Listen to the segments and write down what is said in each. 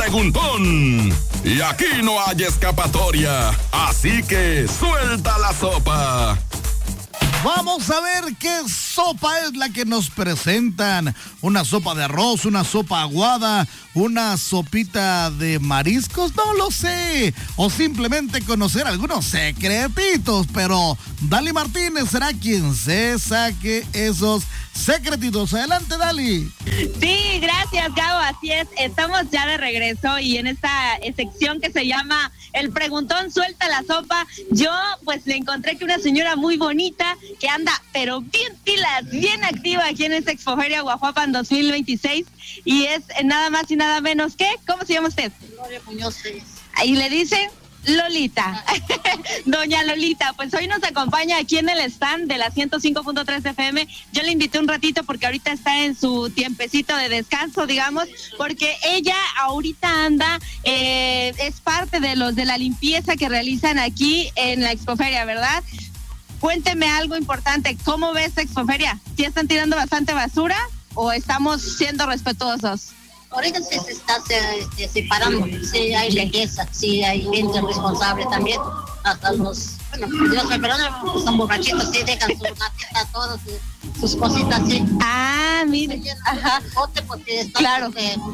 preguntón. Y aquí no hay escapatoria. Así que suelta la sopa. Vamos a ver qué sopa es la que nos presentan. Una sopa de arroz, una sopa aguada, una sopita de mariscos, no lo sé. O simplemente conocer algunos secretitos. Pero Dali Martínez será quien se saque esos secretitos. Adelante, Dali. Sí, gracias, Gabo. Así es, estamos ya de regreso y en esta sección que se llama El Preguntón Suelta la Sopa, yo pues le encontré que una señora muy bonita que anda pero bien pilas, bien activa aquí en esta Expoferia Guajuapan 2026 y es nada más y nada menos que, ¿cómo se llama usted? Gloria Muñoz. Ahí le dicen Lolita. Doña Lolita, pues hoy nos acompaña aquí en el stand de la 105.3 FM. Yo le invité un ratito porque ahorita está en su tiempecito de descanso, digamos, porque ella ahorita anda, es parte de los de la limpieza que realizan aquí en la Expoferia, ¿verdad? Cuénteme algo importante, ¿cómo ves esta Expoferia? ¿Sí están tirando bastante basura o estamos siendo respetuosos? Ahorita sí se está separando, sí hay limpieza, sí hay gente responsable también, hasta los, bueno, Dios me perdone, son borrachitos, sí dejan su matita, todas sus cositas, sí. Ah, mire, ajá, bote porque están, claro.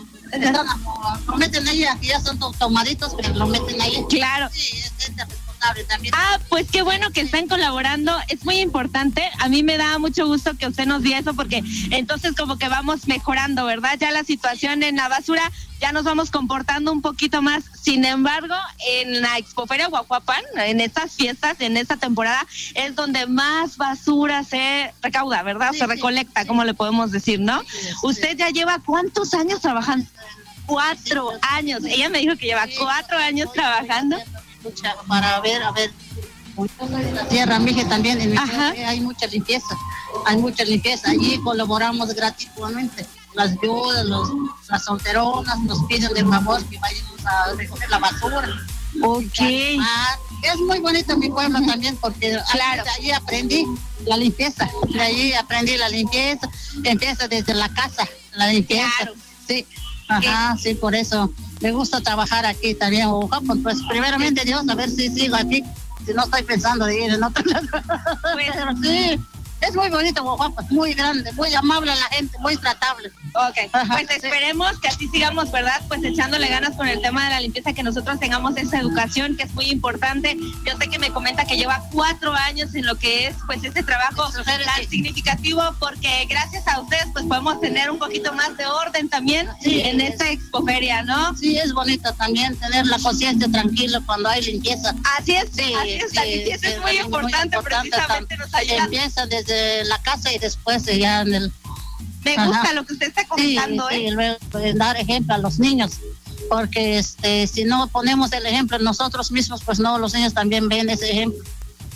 Lo meten ahí, aquí ya son tomaditos, pero lo meten ahí. Claro. Sí, es gente responsable también. Ah, pues qué bueno que están colaborando, es muy importante, a mí me da mucho gusto que usted nos diga eso porque entonces como que vamos mejorando, ¿verdad? Ya la situación en la basura, ya nos vamos comportando un poquito más, sin embargo, en la Expoferia Guajuapan, en estas fiestas, en esta temporada, es donde más basura se recauda, ¿verdad? Sí, se recolecta, sí. Como le podemos decir, ¿no? Sí, ¿usted ya lleva cuántos años trabajando? 4 años, ella me dijo que lleva 4 años trabajando. Para ver, la Tierra Mije también, en mi tierra hay mucha limpieza, allí colaboramos gratuitamente, las viudas, las solteronas nos piden de favor que vayamos a recoger la basura. Okay. Es muy bonito mi pueblo también porque claro. Allí aprendí la limpieza, empieza desde la casa, la limpieza, claro. Sí. Ajá, sí, por eso me gusta trabajar aquí también, pues primeramente Dios, a ver si sigo aquí, si no estoy pensando de ir en otro lado. Pero sí, es muy bonito Guajuapan, muy grande, muy amable la gente, muy tratable. Ok, pues esperemos que así sigamos, ¿verdad? Pues echándole ganas con el tema de la limpieza, que nosotros tengamos esa educación que es muy importante. Yo sé que me comenta que lleva 4 años en lo que es pues este trabajo tan significativo, porque gracias a ustedes pues podemos tener un poquito más de orden también en esta expoferia, ¿no? Sí, es bonito también tener la conciencia tranquila cuando hay limpieza. Así es, la limpieza es muy importante, precisamente nos ayuda. Empieza desde la casa y después ya en el... Me gusta lo que usted está comentando, sí, luego dar ejemplo a los niños, porque si no ponemos el ejemplo nosotros mismos, pues no, los niños también ven ese ejemplo.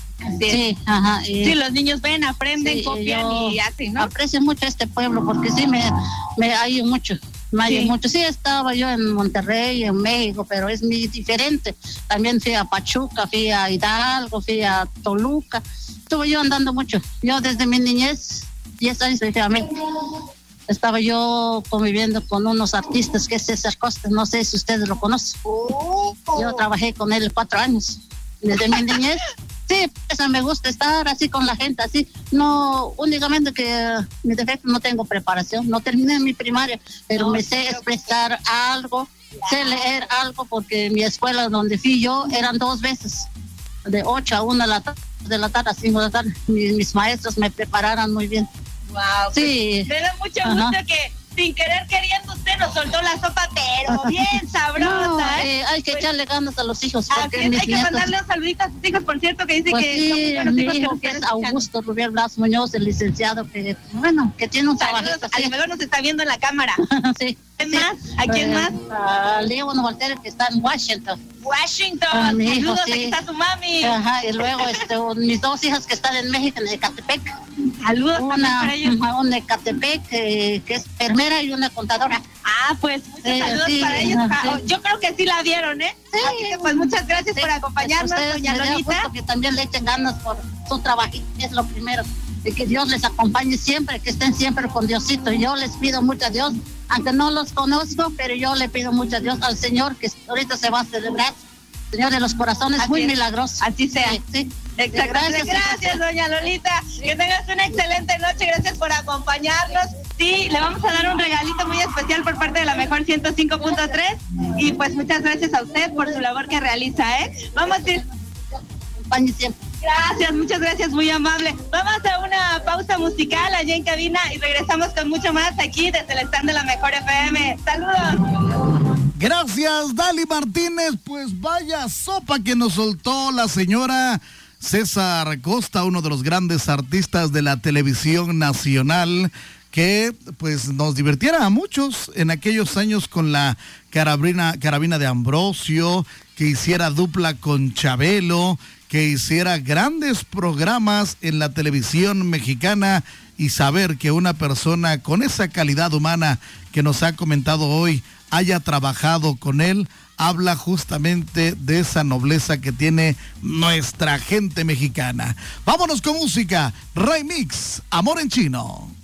Sí, ajá. Sí, los niños ven, aprenden, copian y hacen, ¿no? Aprecio mucho este pueblo porque sí me hay mucho. Mucho. Sí, estaba yo en Monterrey, en México, pero es muy diferente. También fui a Pachuca, fui a Hidalgo, fui a Toluca. Estuve yo andando mucho. Yo desde mi niñez, 10 años de México. Estaba yo conviviendo con unos artistas que es César Costa, no sé si ustedes lo conocen. Yo trabajé con él 4 años, desde mi niñez. Sí, eso me gusta estar así con la gente, así. No, únicamente que mi defecto no tengo preparación, no terminé mi primaria, pero me sé expresar algo, sé leer algo, porque en mi escuela donde fui yo eran 2 veces, de 8 a 1 de la tarde a 5 de la tarde. Mis maestros me prepararon muy bien. Wow, sí. Pues, me da mucho gusto que sin querer queriendo usted nos soltó la sopa, pero bien sabrosa. No, hay que echarle ganas a los hijos. Porque hay que mandarle un saludito a sus hijos, por cierto, que dice pues que sí, son mi hijo que es Augusto Rubiel Blas Muñoz, el licenciado, que tiene un trabajo. A lo mejor nos está viendo en la cámara. Sí. ¿Quién más? ¿A quién más? A León Walter, que está en Washington. Mi hijo, saludos, aquí está su mami. Ajá, y luego mis 2 hijas que están en México, en Ecatepec. Saludos para ellos. Una Ecatepec, que es enfermera, y una contadora. Pues muchos saludos para ellos. Yo creo que sí la vieron, ¿eh? Sí. Así que pues muchas gracias por acompañarnos, doña Lolita. Que también le echen ganas por su trabajo, es lo primero. Y que Dios les acompañe siempre, que estén siempre con Diosito. Y yo les pido mucho a Dios aunque no los conozco, pero yo le pido mucho a Dios, al Señor, que ahorita se va a celebrar, Señor de los corazones, Así muy es. milagroso. Así sea. Sí. Exactamente. Gracias, doña Lolita. Que tengas una excelente noche. Gracias por acompañarnos. Sí, le vamos a dar un regalito muy especial por parte de la Mejor 105.3. Y pues muchas gracias a usted por su labor que realiza, ¿eh? Vamos a ir. Gracias, muchas gracias, muy amable. Vamos a una pausa musical allá en cabina y regresamos con mucho más aquí desde el stand de la Mejor FM. ¡Saludos! Gracias, Dali Martínez. Pues vaya sopa que nos soltó la señora César Costa, uno de los grandes artistas de la televisión nacional, que pues nos divirtiera a muchos en aquellos años con la carabina de Ambrosio, que hiciera dupla con Chabelo, que hiciera grandes programas en la televisión mexicana, y saber que una persona con esa calidad humana que nos ha comentado hoy haya trabajado con él, habla justamente de esa nobleza que tiene nuestra gente mexicana. Vámonos con música. Remix, Amor en Chino.